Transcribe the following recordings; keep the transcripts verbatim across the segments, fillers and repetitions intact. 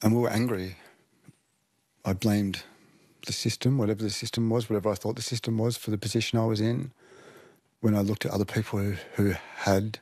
And we were angry. I blamed the system, whatever the system was, whatever I thought the system was for the position I was in. When I looked at other people who, who had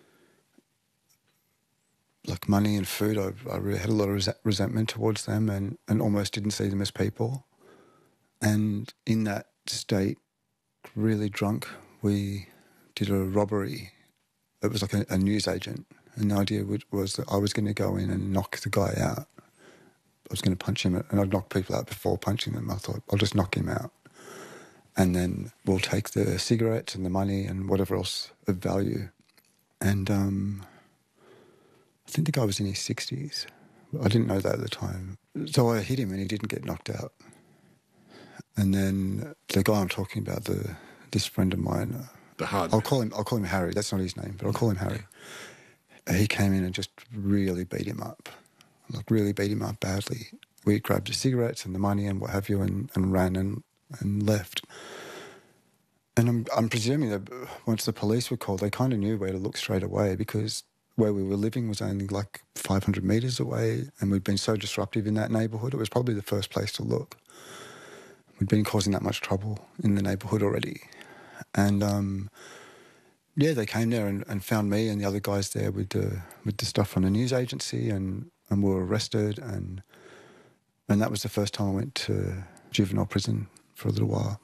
like money and food, I, I really had a lot of res- resentment towards them and, and almost didn't see them as people. And in that state, really drunk, we did a robbery. It was like a, a newsagent. And the idea was that I was going to go in and knock the guy out. I was going to punch him, and I'd knock people out before punching them. I thought, I'll just knock him out. And then we'll take the cigarettes and the money and whatever else of value. And um, I think the guy was in his sixties. I didn't know that at the time. So I hit him and he didn't get knocked out. And then the guy I'm talking about, the this friend of mine, the hard I'll call him I'll call him Harry. That's not his name, but I'll call him Harry. Yeah. He came in and just really beat him up. Like really beat him up badly. We grabbed the cigarettes and the money and what have you and, and ran and, and left. And I'm, I'm presuming that once the police were called, they kind of knew where to look straight away because where we were living was only like five hundred metres away and we'd been so disruptive in that neighbourhood. It was probably the first place to look. We'd been causing that much trouble in the neighbourhood already. And, um, yeah, they came there and, and found me and the other guys there with the, with the stuff from the news agency and, and we were arrested and and that was the first time I went to juvenile prison for a little while.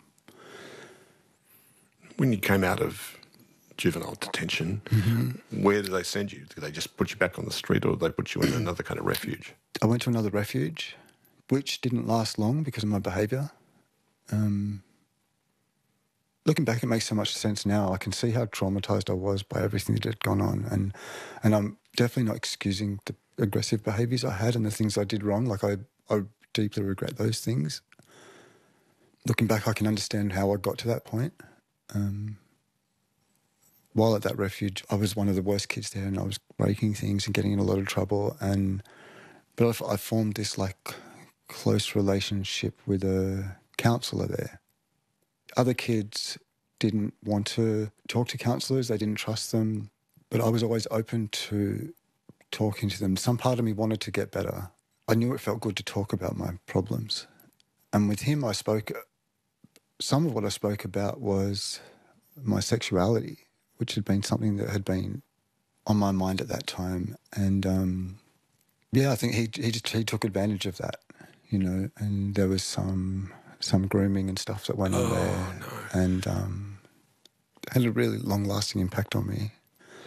When you came out of juvenile detention, mm-hmm. where did they send you? Did they just put you back on the street or did they put you in another kind of refuge? I went to another refuge, which didn't last long because of my behaviour. Um, looking back, it makes so much sense now. I can see how traumatised I was by everything that had gone on and, and I'm definitely not excusing the aggressive behaviours I had and the things I did wrong. Like I, I deeply regret those things. Looking back, I can understand how I got to that point. Um, while at that refuge, I was one of the worst kids there and I was breaking things and getting in a lot of trouble. And but I, I formed this like close relationship with a counsellor there. Other kids didn't want to talk to counsellors. They didn't trust them. But I was always open to talking to them. Some part of me wanted to get better. I knew it felt good to talk about my problems. And with him, I spoke, some of what I spoke about was my sexuality, which had been something that had been on my mind at that time. And, um, yeah, I think he he just he took advantage of that, you know, and there was some some grooming and stuff that went on oh, there. No. And um, had a really long-lasting impact on me.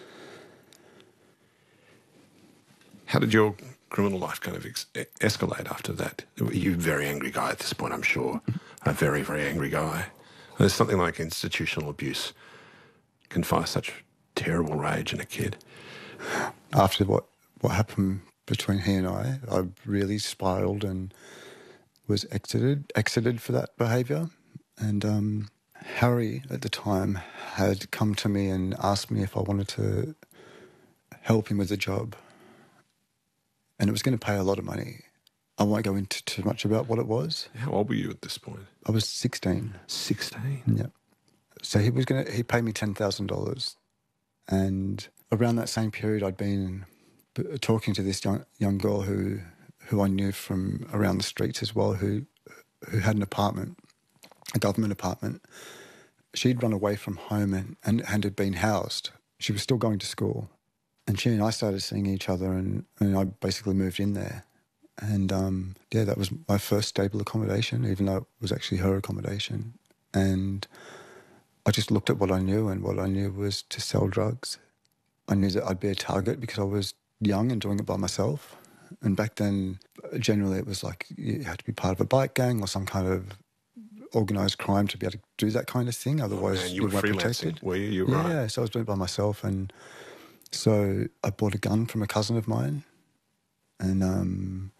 How did your criminal life kind of ex- escalate after that? You're a very angry guy at this point, I'm sure. A very, very angry guy. There's something like institutional abuse can fire such terrible rage in a kid. After what, what happened between he and I, I really spiralled and was exited, exited for that behaviour. And um, Harry at the time had come to me and asked me if I wanted to help him with the job. And it was going to pay a lot of money. I won't go into too much about what it was. How old were you at this point? I was sixteen. sixteen? Yeah. So he was going to, he paid me ten thousand dollars. And around that same period, I'd been talking to this young, young girl who who I knew from around the streets as well, who who had an apartment, a government apartment. She'd run away from home and, and, and had been housed. She was still going to school. And she and I started seeing each other and, and I basically moved in there. And, um, yeah, that was my first stable accommodation, even though it was actually her accommodation. And I just looked at what I knew, and what I knew was to sell drugs. I knew that I'd be a target because I was young and doing it by myself. And back then, generally it was like you had to be part of a bike gang or some kind of organised crime to be able to do that kind of thing. Otherwise, oh, man, you, you were weren't freelancing, protected. Were you? You were yeah, right. so I was doing it by myself. And so I bought a gun from a cousin of mine and um,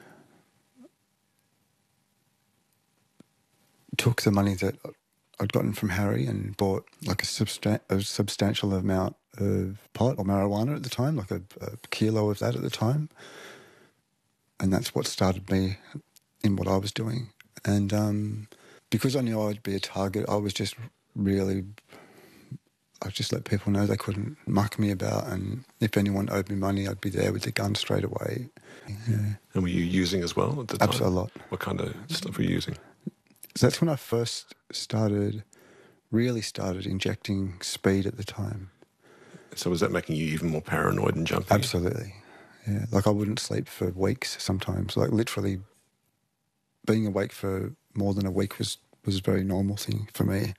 took the money that I'd gotten from Harry and bought like a, substan- a substantial amount of pot or marijuana at the time, like a, a kilo of that at the time. And that's what started me in what I was doing. And um, because I knew I'd be a target, I was just really I just let people know they couldn't muck me about, and if anyone owed me money, I'd be there with the gun straight away. Yeah. And were you using as well at the time? Absolutely, a lot. What kind of stuff were you using? So that's when I first started, really started injecting speed at the time. So was that making you even more paranoid and jumpy? Absolutely, yeah. Like I wouldn't sleep for weeks sometimes. Like literally being awake for more than a week was, was a very normal thing for me.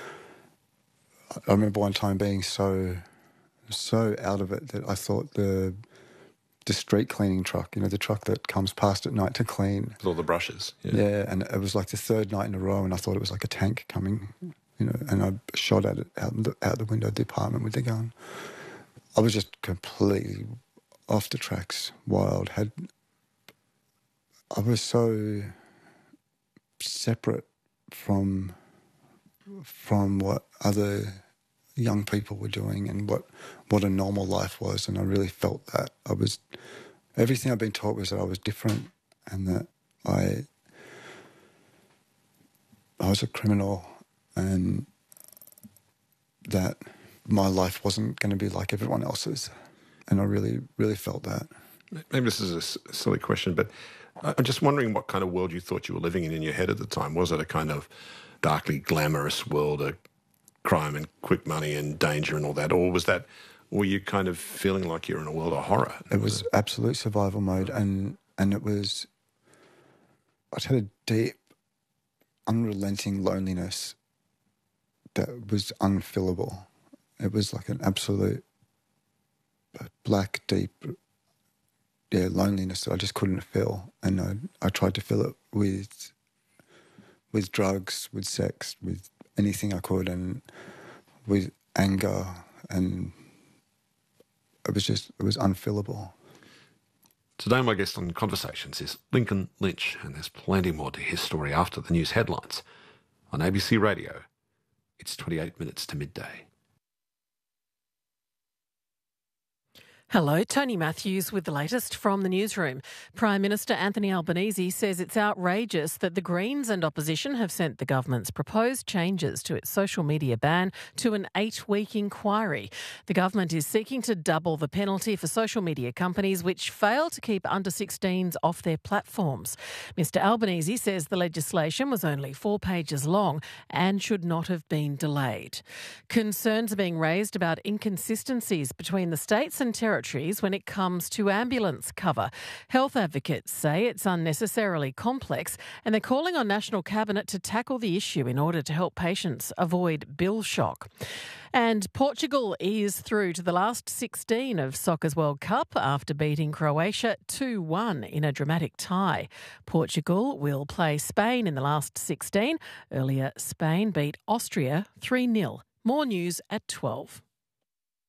I remember one time being so, so out of it that I thought the the street cleaning truck, you know, the truck that comes past at night to clean. With all the brushes. Yeah. Yeah, and it was like the third night in a row, and I thought it was like a tank coming, you know, and I shot at it out the, out the window of the apartment with the gun. I was just completely off the tracks, wild. Had I was so separate from from what other young people were doing and what, what a normal life was, and I really felt that. I was, everything I'd been taught was that I was different and that I I was a criminal and that my life wasn't going to be like everyone else's, and I really, really felt that. Maybe this is a s- silly question, but I'm just wondering what kind of world you thought you were living in in your head at the time. Was it a kind of darkly glamorous world, a crime and quick money and danger and all that, or was that, were you kind of feeling like you're in a world of horror? It was absolute survival mode, and and it was, I had a deep, unrelenting loneliness that was unfillable. It was like an absolute black, deep, yeah, loneliness that I just couldn't fill, and I I tried to fill it with with drugs, with sex, with anything I could, and with anger, and it was just, it was unfillable. Today my guest on Conversations is Lincoln Lynch, and there's plenty more to his story after the news headlines. On A B C Radio, it's twenty-eight minutes to midday. Hello, Tony Matthews with the latest from the newsroom. Prime Minister Anthony Albanese says it's outrageous that the Greens and opposition have sent the government's proposed changes to its social media ban to an eight-week inquiry. The government is seeking to double the penalty for social media companies which fail to keep under sixteens off their platforms. Mr Albanese says the legislation was only four pages long and should not have been delayed. Concerns are being raised about inconsistencies between the states and territories when it comes to ambulance cover. Health advocates say it's unnecessarily complex, and they're calling on National Cabinet to tackle the issue in order to help patients avoid bill shock. And Portugal is through to the last sixteen of Soccer's World Cup after beating Croatia two one in a dramatic tie. Portugal will play Spain in the last sixteen. Earlier, Spain beat Austria three nil. More news at twelve.